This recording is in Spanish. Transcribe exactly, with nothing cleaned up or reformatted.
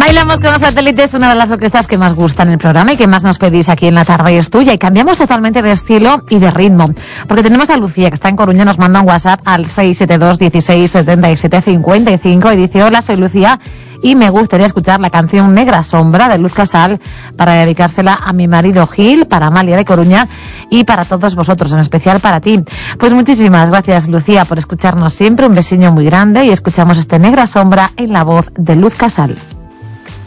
Bailamos con los Satélites, una de las orquestas que más gustan en el programa y que más nos pedís aquí en La Tarde es Tuya. Y cambiamos totalmente de estilo y de ritmo, porque tenemos a Lucía, que está en Coruña, nos manda un WhatsApp al seis siete dos, dieciséis, setenta y siete, cincuenta y cinco y dice: hola, soy Lucía y me gustaría escuchar la canción Negra Sombra de Luz Casal para dedicársela a mi marido Gil, para Amalia de Coruña y para todos vosotros, en especial para ti. Pues muchísimas gracias, Lucía, por escucharnos siempre. Un besiño muy grande y escuchamos este Negra Sombra en la voz de Luz Casal.